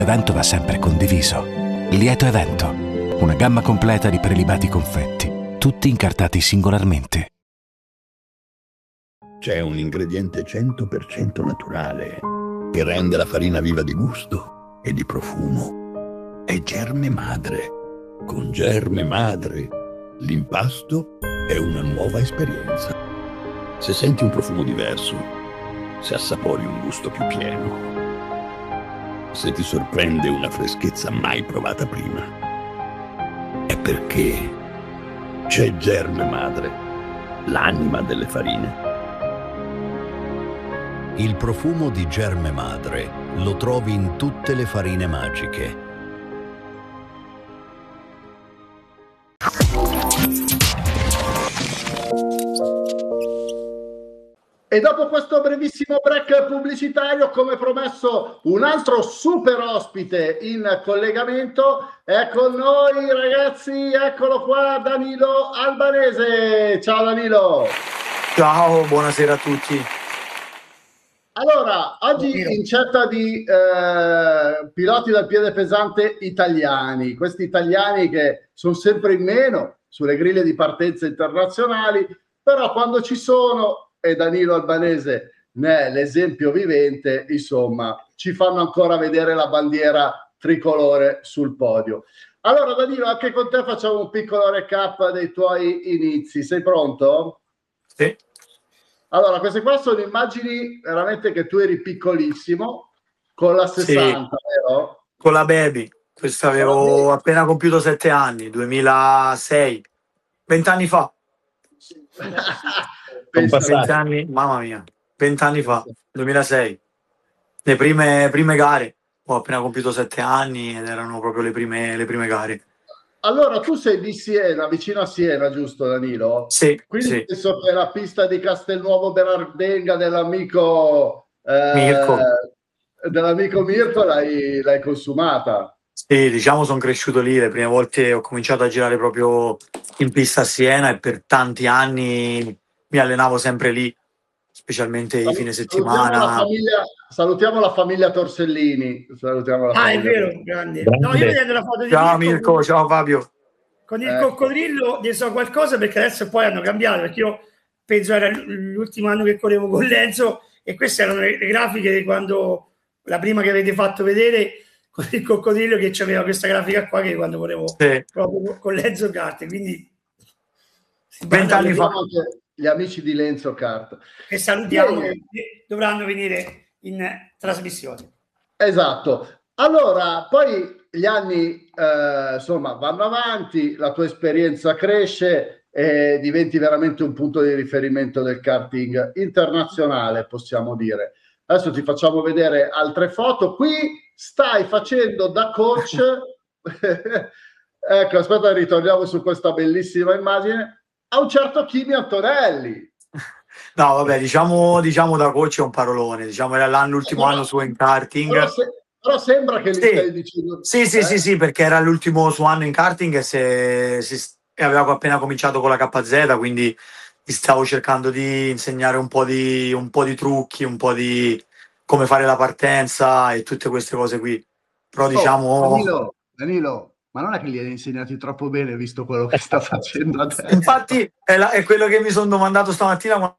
Evento va sempre condiviso. Lieto Evento, una gamma completa di prelibati confetti, tutti incartati singolarmente. C'è un ingrediente 100% naturale che rende la farina viva di gusto e di profumo. È Germe Madre. Con Germe Madre l'impasto è una nuova esperienza. Se senti un profumo diverso, se assapori un gusto più pieno, se ti sorprende una freschezza mai provata prima, è perché c'è Germe Madre, l'anima delle farine. Il profumo di Germe Madre lo trovi in tutte le farine magiche. E dopo questo brevissimo break pubblicitario, come promesso, un altro super ospite in collegamento è con noi, ragazzi. Eccolo qua, Danilo Albanese. Ciao Danilo. Ciao, buonasera a tutti. Allora, oggi incetta di piloti dal piede pesante italiani, questi italiani che sono sempre in meno sulle griglie di partenza internazionali, però quando ci sono, e Danilo Albanese ne è l'esempio vivente, insomma, ci fanno ancora vedere la bandiera tricolore sul podio. Allora Danilo, anche con te facciamo un piccolo recap dei tuoi inizi, sei pronto? Sì. Allora, queste qua sono immagini veramente che tu eri piccolissimo, con la 60, sì, vero? Con la baby, questa avevo appena compiuto 7 anni, 2006, 20 anni fa. 20 anni, mamma mia, 20 anni fa, 2006. Le prime gare, ho appena compiuto 7 anni ed erano proprio le prime gare. Allora, tu sei di Siena, vicino a Siena, giusto Danilo? Sì. Quindi sì. penso che la pista di Castelnuovo Bernardenga dell'amico Mirko l'hai consumata. Sì, diciamo sono cresciuto lì, le prime volte ho cominciato a girare proprio in pista a Siena e per tanti anni mi allenavo sempre lì, specialmente i fine settimana. Salutiamo la famiglia Torsellini. È vero, grande. No, io vedendo la foto di Ciao Mirko, ciao Fabio. Con il coccodrillo ne so qualcosa, perché adesso poi hanno cambiato, perché io penso era l'ultimo anno che correvo con Lenzo e queste erano le grafiche di quando, la prima che avete fatto vedere con il coccodrillo, che c'aveva questa grafica qua, che quando correvo proprio con Lenzo Kart, quindi 20 anni fa. Gli amici di Lenzo Kart, che salutiamo, che dovranno venire in trasmissione. Esatto. Allora, poi gli anni insomma vanno avanti, la tua esperienza cresce e diventi veramente un punto di riferimento del karting internazionale, possiamo dire. Adesso ti facciamo vedere altre foto. Qui stai facendo da coach. Ecco, aspetta, ritorniamo su questa bellissima immagine. A un certo Kimi Antonelli. No, vabbè, diciamo da coach è un parolone, diciamo era l'ultimo anno suo in karting. Però sembra che li stai dicendo. Sì, perché era l'ultimo suo anno in karting e avevo appena cominciato con la KZ, quindi gli stavo cercando di insegnare un po' di trucchi, un po' di come fare la partenza e tutte queste cose qui. Però diciamo... Danilo, ma non è che li hai insegnati troppo bene visto quello che sta facendo adesso? Infatti è quello che mi sono domandato stamattina.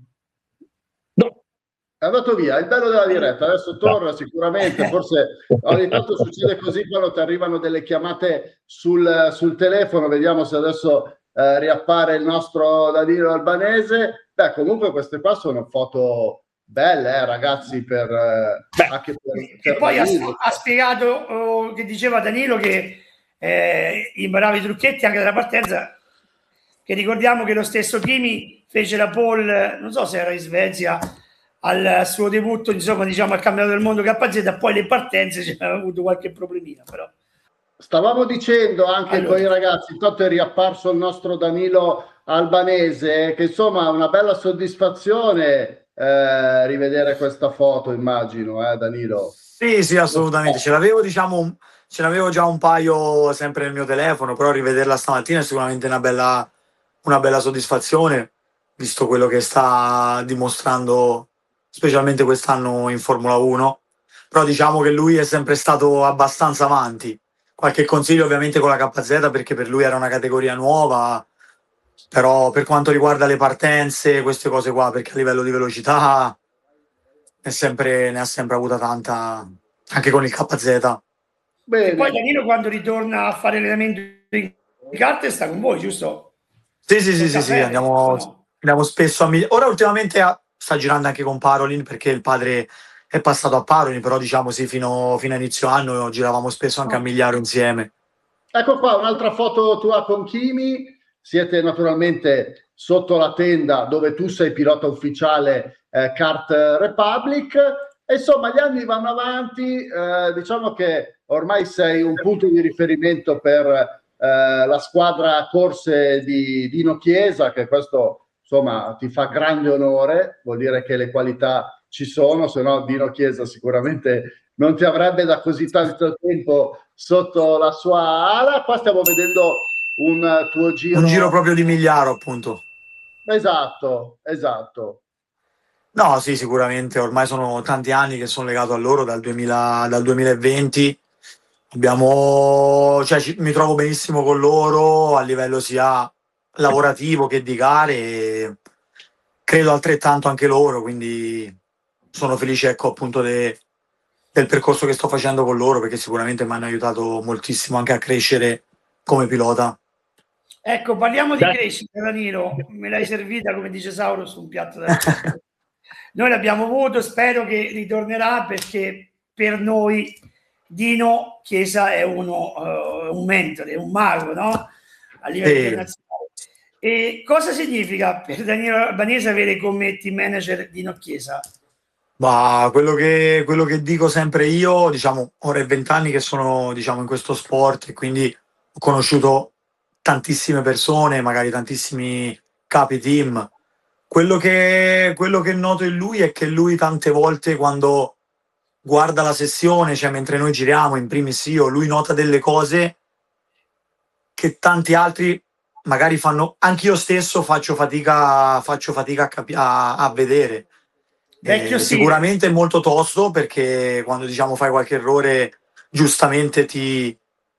È andato via, il bello della diretta, adesso torna sicuramente, forse ogni tanto succede così quando ti arrivano delle chiamate sul telefono, vediamo se adesso riappare il nostro Danilo Albanese. Beh, comunque queste qua sono foto belle, ragazzi, anche per e poi ha spiegato che diceva Danilo che imparava i trucchetti anche della partenza, che ricordiamo che lo stesso Kimi fece la pole, non so se era in Svezia, al suo debutto, insomma, diciamo al campionato del mondo KZ, poi le partenze c'era avuto qualche problemino, però. Stavamo dicendo anche con i ragazzi, intanto è riapparso il nostro Danilo Albanese, che insomma è una bella soddisfazione rivedere questa foto, immagino, Danilo? Sì, assolutamente, ce l'avevo già un paio sempre nel mio telefono, però rivederla stamattina è sicuramente una bella soddisfazione, visto quello che sta dimostrando specialmente quest'anno in Formula 1, però diciamo che lui è sempre stato abbastanza avanti. Qualche consiglio ovviamente con la KZ, perché per lui era una categoria nuova, però per quanto riguarda le partenze, queste cose qua, perché a livello di velocità ne ha sempre avuta tanta, anche con il KZ. E poi Danilo quando ritorna a fare allenamento in carte sta con voi, giusto? Sì, andiamo spesso ora ultimamente sta girando anche con Parolin, perché il padre è passato a Parolin, però diciamo sì, fino a inizio anno giravamo spesso anche a Migliaro insieme. Ecco qua un'altra foto tua con Kimi, siete naturalmente sotto la tenda dove tu sei pilota ufficiale Kart Republic, e insomma gli anni vanno avanti, diciamo che ormai sei un punto di riferimento per la squadra corse di Dino Chiesa, che questo insomma ti fa grande onore, vuol dire che le qualità ci sono, se no Dino Chiesa sicuramente non ti avrebbe da così tanto tempo sotto la sua ala. Qua stiamo vedendo un tuo giro. Un giro proprio di Migliaro, appunto. Esatto. No, sì, sicuramente, ormai sono tanti anni che sono legato a loro, dal 2020. Mi trovo benissimo con loro a livello sia lavorativo che di gare, e credo altrettanto anche loro, quindi sono felice, ecco, appunto del percorso che sto facendo con loro, perché sicuramente mi hanno aiutato moltissimo anche a crescere come pilota. Ecco, parliamo di crescita, Danilo. Me l'hai servita, come dice Sauro, su un piatto da noi l'abbiamo avuto, spero che ritornerà, perché per noi Dino Chiesa è un mentore, un mago, no? A livello internazionale. E cosa significa per Danilo Albanese avere come team manager Dino Chiesa? Ma quello che dico sempre io, diciamo, ora è 20 anni che sono, diciamo, in questo sport, e quindi ho conosciuto tantissime persone, magari tantissimi capi team. Quello che noto in lui è che lui tante volte, quando guarda la sessione, cioè mentre noi giriamo, in primis io, lui nota delle cose che tanti altri magari fanno, anche io stesso faccio fatica a vedere. Sicuramente è molto tosto, perché quando, diciamo, fai qualche errore giustamente ti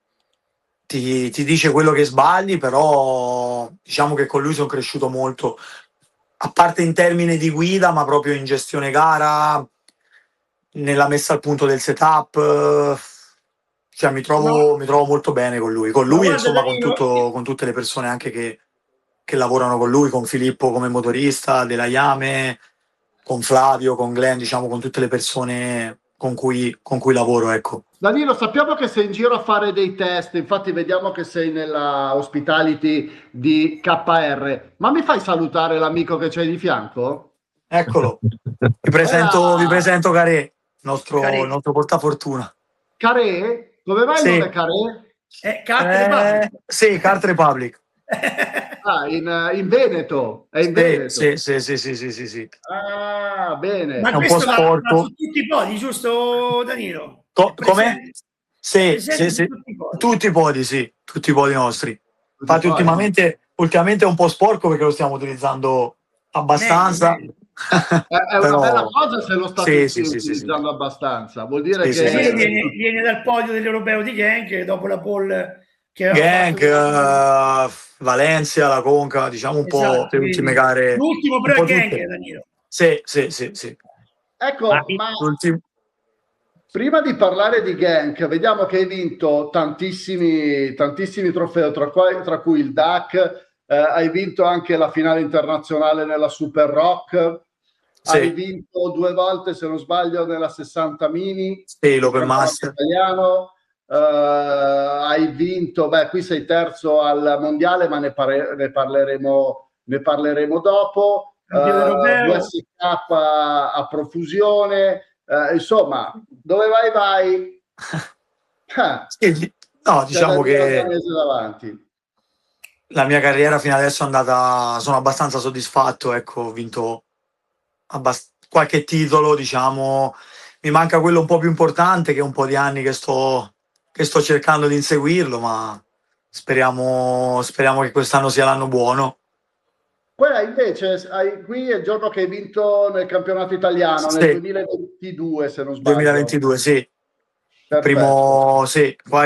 dice quello che sbagli, però diciamo che con lui sono cresciuto molto, a parte in termini di guida, ma proprio in gestione gara, nella messa al punto del setup, cioè mi trovo molto bene con lui, e insomma con tutte le persone anche che lavorano con lui, con Filippo come motorista della Yame, con Flavio, con Glenn, diciamo, con tutte le persone con cui lavoro, ecco. Danilo, sappiamo che sei in giro a fare dei test, infatti vediamo che sei nella hospitality di KR, ma mi fai salutare l'amico che c'hai di fianco? Eccolo, vi presento Carè, nostro portafortuna. Carè? Come mai non è Carè? Kart Republic. Sì, Kart Republic. In Veneto? È in Veneto? Sì. Ah, bene. Ma è un questo po' sporco. va su tutti i podi, giusto Danilo? Come? Sì. Tutti i podi, sì, tutti i podi nostri. Infatti ultimamente è un po' sporco, perché lo stiamo utilizzando abbastanza. È una bella cosa se lo state utilizzando abbastanza. Vuol dire che viene dal podio dell'Europeo di Genk dopo la pole che Genk, Valencia, la Conca, diciamo un po' le ultime gare. L'ultimo però è Genk, Danilo. Sì. Ecco, ma prima di parlare di Genk, vediamo che hai vinto tantissimi trofei, tra cui il DAC, hai vinto anche la finale internazionale nella Super Rock, hai vinto 2 volte, se non sbaglio, nella 60 Mini, l'Open Master italiano, hai vinto, qui sei terzo al mondiale, ma ne parleremo dopo, 2 SK a profusione, insomma, dove vai? No, diciamo che la mia carriera fino adesso è andata, sono abbastanza soddisfatto, ecco, ho vinto qualche titolo, diciamo, mi manca quello un po' più importante, che è un po' di anni che sto cercando di inseguirlo, ma speriamo che quest'anno sia l'anno buono. Poi invece qui è il giorno che hai vinto nel campionato italiano, Sì. nel 2022 se non sbaglio. 2022, sì. Perfetto. Primo, sì, qua